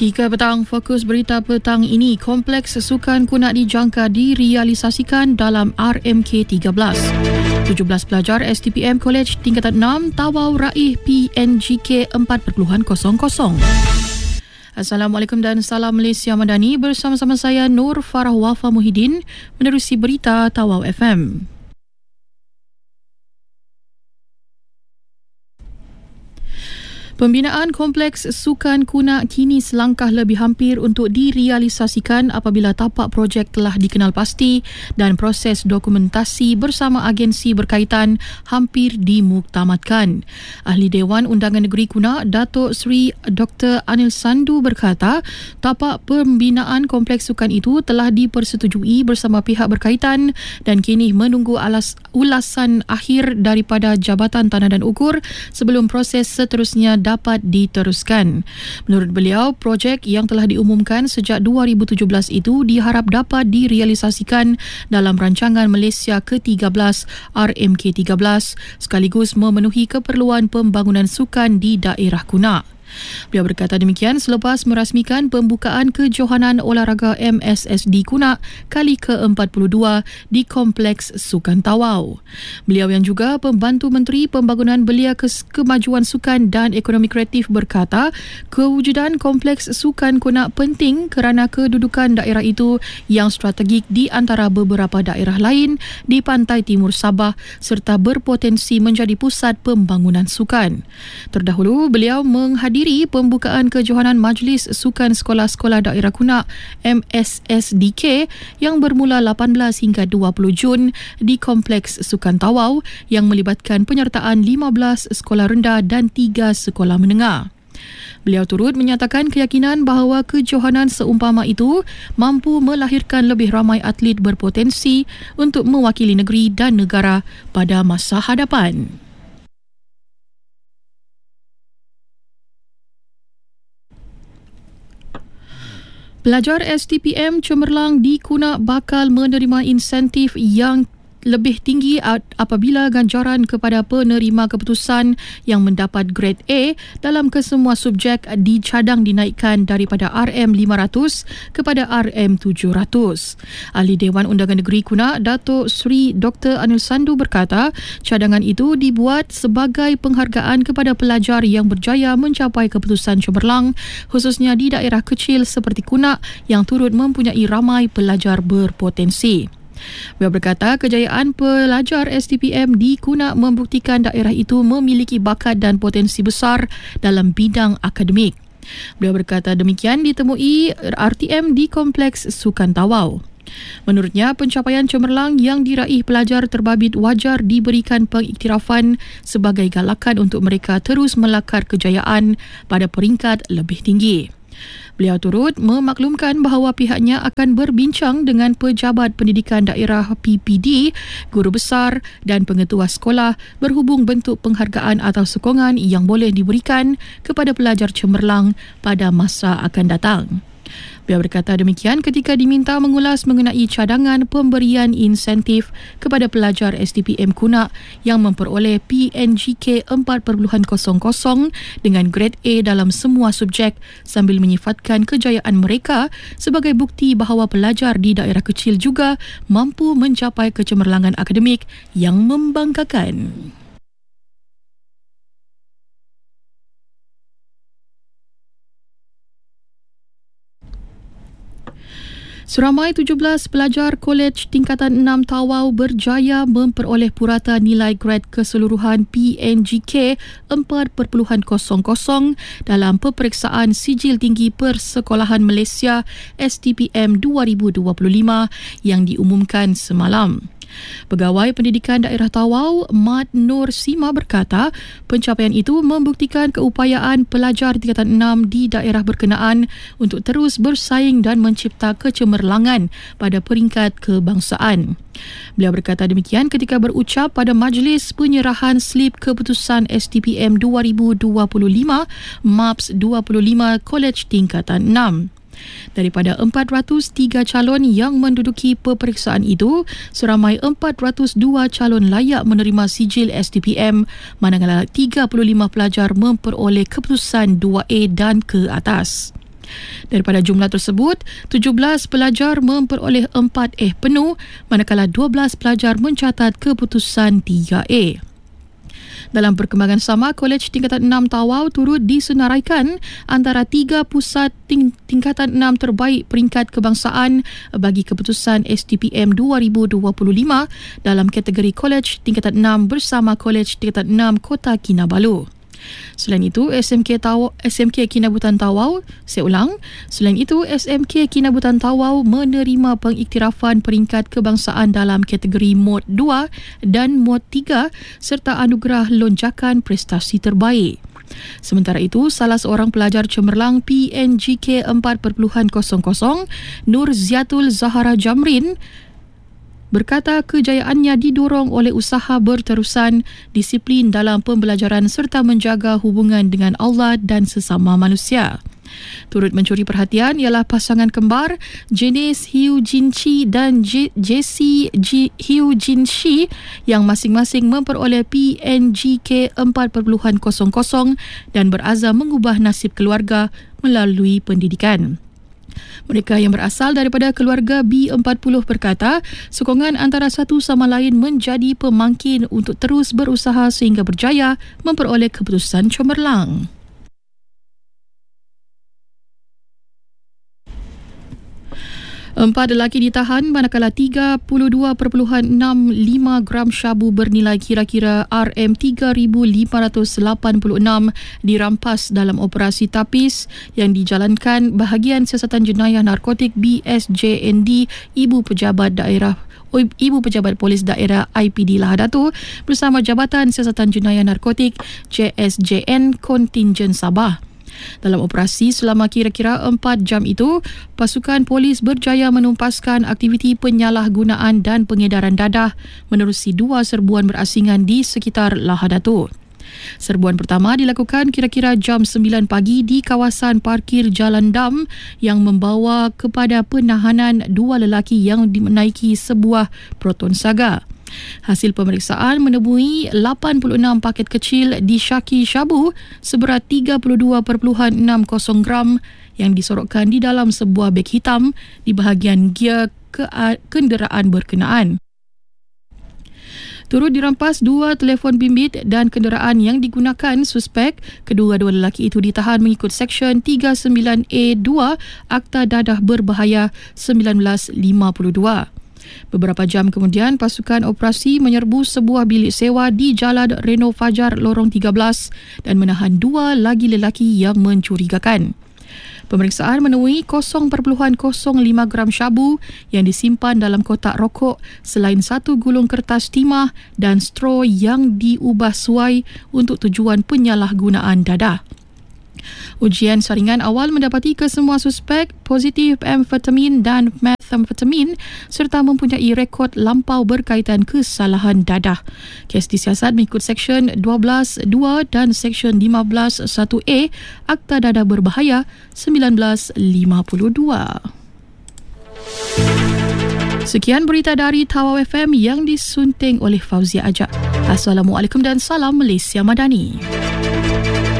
3 petang, fokus berita petang ini. Kompleks sukan kunak dijangka direalisasikan dalam RMK 13. 17 pelajar STPM College tingkatan 6 tawau raih PNGK 4.000. Assalamualaikum dan salam Malaysia Madani. Bersama-sama saya Nur Farah Wafa Muhyiddin menerusi berita Tawau FM. Pembinaan kompleks sukan kunak kini selangkah lebih hampir untuk direalisasikan apabila tapak projek telah dikenal pasti dan proses dokumentasi bersama agensi berkaitan hampir dimuktamadkan. Ahli Dewan Undangan Negeri Kunak, Datuk Seri Dr. Anil Sandu berkata, tapak pembinaan kompleks sukan itu telah dipersetujui bersama pihak berkaitan dan kini menunggu ulasan akhir daripada Jabatan Tanah dan Ukur sebelum proses seterusnya dapat diteruskan. Menurut beliau, projek yang telah diumumkan sejak 2017 itu diharap dapat direalisasikan dalam rancangan Malaysia ke-13 RMK 13 sekaligus memenuhi keperluan pembangunan sukan di daerah kunak. Beliau berkata demikian selepas merasmikan pembukaan kejohanan olahraga MSSD Kunak kali ke-42 di Kompleks Sukan Tawau. Beliau yang juga Pembantu Menteri Pembangunan Belia Kemajuan Sukan dan Ekonomi Kreatif berkata, kewujudan Kompleks Sukan Kunak penting kerana kedudukan daerah itu yang strategik di antara beberapa daerah lain di pantai timur Sabah serta berpotensi menjadi pusat pembangunan sukan. Terdahulu, beliau menghadiri pembukaan kejohanan Majlis Sukan Sekolah-Sekolah Daerah Kunak MSSDK yang bermula 18 hingga 20 Jun di Kompleks Sukan Tawau yang melibatkan penyertaan 15 sekolah rendah dan 3 sekolah menengah. Beliau turut menyatakan keyakinan bahawa kejohanan seumpama itu mampu melahirkan lebih ramai atlet berpotensi untuk mewakili negeri dan negara pada masa hadapan. Pelajar STPM Cemerlang di Kunak bakal menerima insentif yang lebih tinggi apabila ganjaran kepada penerima keputusan yang mendapat grade A dalam kesemua subjek dicadang dinaikkan daripada RM500 kepada RM700. Ahli Dewan Undangan Negeri Kunak, Datuk Seri Dr. Anil Sandu berkata, cadangan itu dibuat sebagai penghargaan kepada pelajar yang berjaya mencapai keputusan cemerlang, khususnya di daerah kecil seperti Kunak yang turut mempunyai ramai pelajar berpotensi. Beliau berkata kejayaan pelajar STPM di Kunak membuktikan daerah itu memiliki bakat dan potensi besar dalam bidang akademik. Beliau berkata demikian ditemui RTM di Kompleks Sukan Tawau. Menurutnya, pencapaian cemerlang yang diraih pelajar terbabit wajar diberikan pengiktirafan sebagai galakan untuk mereka terus melakar kejayaan pada peringkat lebih tinggi. Beliau turut memaklumkan bahawa pihaknya akan berbincang dengan pejabat pendidikan daerah PPD, guru besar dan pengetua sekolah berhubung bentuk penghargaan atau sokongan yang boleh diberikan kepada pelajar cemerlang pada masa akan datang. Beliau berkata demikian ketika diminta mengulas mengenai cadangan pemberian insentif kepada pelajar STPM Kunak yang memperoleh PNGK 4.000 dengan grade A dalam semua subjek sambil menyifatkan kejayaan mereka sebagai bukti bahawa pelajar di daerah kecil juga mampu mencapai kecemerlangan akademik yang membanggakan. Seramai 17 pelajar kolej tingkatan 6 Tawau berjaya memperoleh purata nilai grad keseluruhan PNGK 4.000 dalam peperiksaan Sijil Tinggi Persekolahan Malaysia STPM 2025 yang diumumkan semalam. Pegawai Pendidikan Daerah Tawau, Mat Nur Sima berkata, pencapaian itu membuktikan keupayaan pelajar tingkatan 6 di daerah berkenaan untuk terus bersaing dan mencipta kecemerlangan pada peringkat kebangsaan. Beliau berkata demikian ketika berucap pada majlis penyerahan slip keputusan STPM 2025 MAPS 25 Kolej Tingkatan 6. Daripada 403 calon yang menduduki peperiksaan itu, seramai 402 calon layak menerima sijil STPM, manakala 35 pelajar memperoleh keputusan 2A dan ke atas. Daripada jumlah tersebut, 17 pelajar memperoleh 4A penuh, manakala 12 pelajar mencatat keputusan 3A. Dalam perkembangan sama, Kolej Tingkatan 6 Tawau turut disenaraikan antara 3 pusat tingkatan 6 terbaik peringkat kebangsaan bagi keputusan STPM 2025 dalam kategori Kolej Tingkatan 6 bersama Kolej Tingkatan 6 Kota Kinabalu. Selain itu, SMK Kinabutan Tawau, selain itu, SMK Kinabutan Tawau menerima pengiktirafan peringkat kebangsaan dalam kategori Mod 2 dan Mod 3 serta anugerah lonjakan prestasi terbaik. Sementara itu, salah seorang pelajar cemerlang PNGK 4.0, Nur Ziatul Zahara Jamrin, berkata kejayaannya didorong oleh usaha berterusan, disiplin dalam pembelajaran serta menjaga hubungan dengan Allah dan sesama manusia. Turut mencuri perhatian ialah pasangan kembar Janice Hiu Jin Chi dan Jessie Hiu Jin Shi yang masing-masing memperoleh PNGK 4.0 dan berazam mengubah nasib keluarga melalui pendidikan. Mereka yang berasal daripada keluarga B40 berkata, sokongan antara satu sama lain menjadi pemangkin untuk terus berusaha sehingga berjaya memperoleh keputusan cemerlang. Empat lelaki ditahan manakala 32.65 gram syabu bernilai kira-kira RM3,586 dirampas dalam operasi tapis yang dijalankan Bahagian Siasatan Jenayah Narkotik BSJND Ibu Pejabat Polis Daerah IPD Lahadatul bersama Jabatan Siasatan Jenayah Narkotik JSJN Kontingen Sabah. Dalam operasi selama kira-kira 4 jam itu, pasukan polis berjaya menumpaskan aktiviti penyalahgunaan dan pengedaran dadah menerusi 2 serbuan berasingan di sekitar Lahadatul. Serbuan pertama dilakukan kira-kira jam 9 pagi di kawasan parkir Jalan Dam yang membawa kepada penahanan 2 lelaki yang menaiki sebuah Proton Saga. Hasil pemeriksaan menemui 86 paket kecil disyaki syabu seberat 32.60 gram yang disorokkan di dalam sebuah beg hitam di bahagian gear kenderaan berkenaan. Turut dirampas 2 telefon bimbit dan kenderaan yang digunakan suspek. Kedua-dua lelaki itu ditahan mengikut Seksyen 39A2 Akta Dadah Berbahaya 1952. Beberapa jam kemudian, pasukan operasi menyerbu sebuah bilik sewa di Jalan Reno Fajar, Lorong 13 dan menahan 2 lagi lelaki yang mencurigakan. Pemeriksaan menemui 0.05 gram syabu yang disimpan dalam kotak rokok selain 1 gulung kertas timah dan straw yang diubah suai untuk tujuan penyalahgunaan dadah. Ujian saringan awal mendapati kesemua suspek positif amfetamin dan methamfetamin serta mempunyai rekod lampau berkaitan kesalahan dadah. Kes disiasat mengikut Seksyen 12.2 dan Seksyen 15.1A Akta Dadah Berbahaya 1952. Sekian berita dari Tawau FM yang disunting oleh Fauzia Ajak. Assalamualaikum dan salam Malaysia Madani.